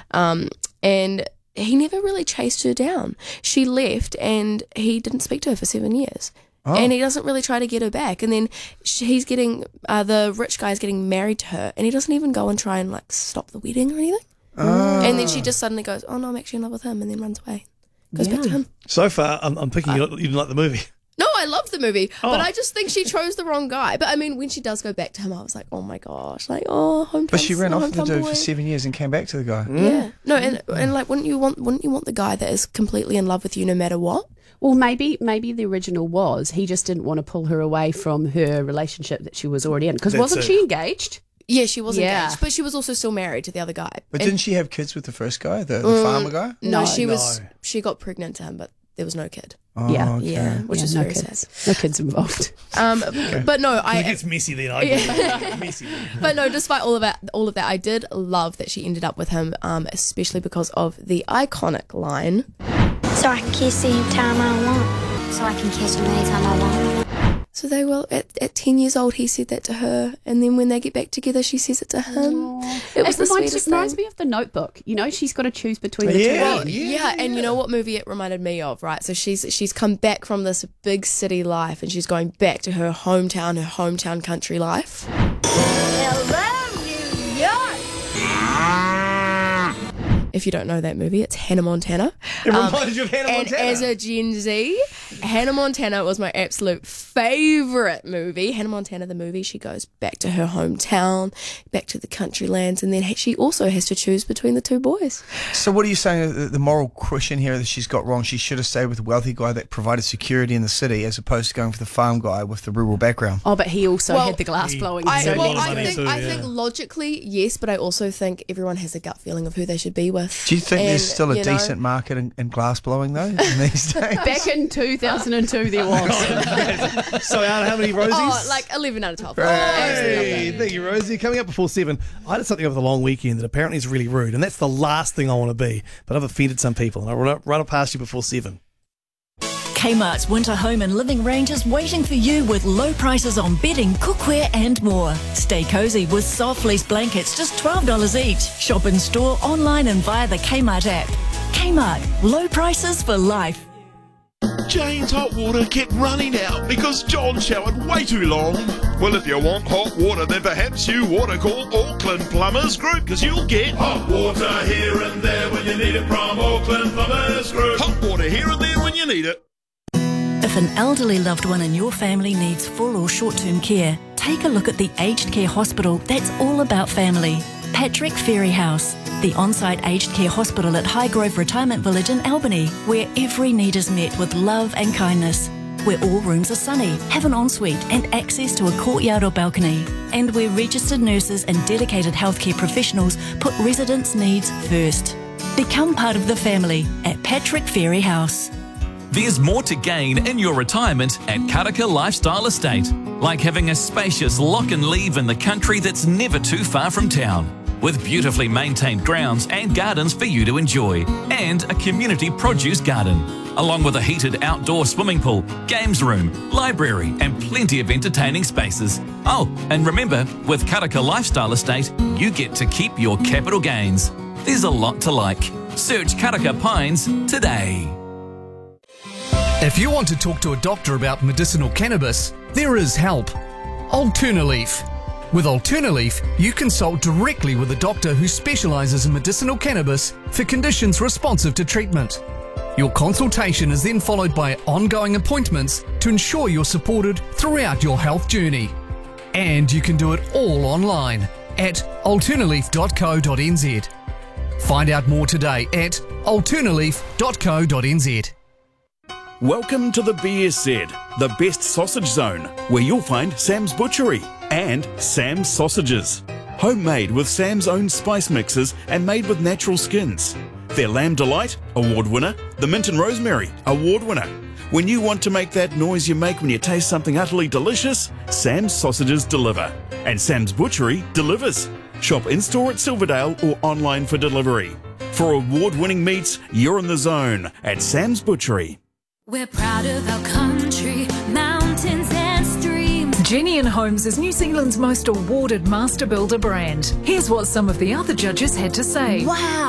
And he never really chased her down. She left and he didn't speak to her for 7 years. Oh. And he doesn't really try to get her back. And then he's getting, the rich guy's getting married to her, and he doesn't even go and try and like stop the wedding or anything. Oh. And then she just suddenly goes, oh no, I'm actually in love with him, and then runs away. Goes back to him. So far, I'm picking you didn't like the movie. No, I loved the movie, but I just think she chose the wrong guy. But I mean, when she does go back to him, I was like, oh my gosh, like, hometown. But she ran off with the dude for 7 years and came back to the guy. Yeah, no, and like, wouldn't you want the guy that is completely in love with you no matter what? Well, maybe the original was he just didn't want to pull her away from her relationship that she was already in. Because wasn't she engaged? Yeah, she was engaged, but she was also still married to the other guy. But didn't she have kids with the first guy, the farmer guy? No, she got pregnant to him, but there was no kid. Oh, yeah, okay. Yeah, which is very sad. No kids involved. But no, It gets messy then. Messy. But no, despite all of that, I did love that she ended up with him, especially because of the iconic line. So I can kiss you anytime I want. So I can kiss you anytime I want. So they will, at 10 years old, he said that to her, and then when they get back together, she says it to him. Aww. It was the sweetest thing. It reminds me of The Notebook. You know, she's got to choose between the two. Well, yeah, and you know what movie it reminded me of, right? So she's come back from this big city life, and she's going back to her hometown country life. Hello, New York! If you don't know that movie, it's Hannah Montana. It reminds you of Hannah and Montana. As a Gen Z, Hannah Montana was my absolute favourite movie. Hannah Montana, the movie, she goes back to her hometown, back to the country lands, and then she also has to choose between the two boys. So what are you saying, the moral question here that she's got wrong? She should have stayed with the wealthy guy that provided security in the city as opposed to going for the farm guy with the rural background. Oh, but he also had the glass blowing. I think logically, yes, but I also think everyone has a gut feeling of who they should be with. Do you think there's still a decent market in glass blowing though in these days? Back in 2002 there was. So how many Rosies? Oh, like 11 out of 12. Hey, thank you, Rosie. Coming up before 7, I did something over the long weekend that apparently is really rude, and that's the last thing I want to be, but I've offended some people, and I'll run it past you before 7. Kmart's winter home and living range is waiting for you with low prices on bedding, cookware and more. Stay cosy with soft fleece blankets, just $12 each. Shop in store, online and via the Kmart app. Kmart, low prices for life. Jane's hot water kept running out because John showered way too long. Well, if you want hot water, then perhaps you ought to call Auckland Plumbers Group, because you'll get hot water here and there when you need it from Auckland Plumbers Group. Hot water here and there when you need it. If an elderly loved one in your family needs full or short-term care, take a look at the aged care hospital that's all about family. Patrick Ferry House, the on-site aged care hospital at Highgrove Retirement Village in Albany, where every need is met with love and kindness, where all rooms are sunny, have an ensuite and access to a courtyard or balcony, and where registered nurses and dedicated healthcare professionals put residents' needs first. Become part of the family at Patrick Ferry House. There's more to gain in your retirement at Karaka Lifestyle Estate, like having a spacious lock and leave in the country that's never too far from town, with beautifully maintained grounds and gardens for you to enjoy, and a community produce garden, along with a heated outdoor swimming pool, games room, library and plenty of entertaining spaces. Oh, and remember, with Karaka Lifestyle Estate, you get to keep your capital gains. There's a lot to like. Search Karaka Pines today. If you want to talk to a doctor about medicinal cannabis, there is help. Alternaleaf. With Alternaleaf, you consult directly with a doctor who specialises in medicinal cannabis for conditions responsive to treatment. Your consultation is then followed by ongoing appointments to ensure you're supported throughout your health journey. And you can do it all online at alternaleaf.co.nz. Find out more today at alternaleaf.co.nz. Welcome to the BSZ, the best sausage zone, where you'll find Sam's Butchery and Sam's Sausages. Homemade with Sam's own spice mixes and made with natural skins. Their Lamb Delight, award winner. The Mint and Rosemary, award winner. When you want to make that noise you make when you taste something utterly delicious, Sam's Sausages deliver. And Sam's Butchery delivers. Shop in-store at Silverdale or online for delivery. For award-winning meats, you're in the zone at Sam's Butchery. We're proud of our country, mountains and streams. Jenny & Holmes is New Zealand's most awarded master builder brand. Here's what some of the other judges had to say. Wow.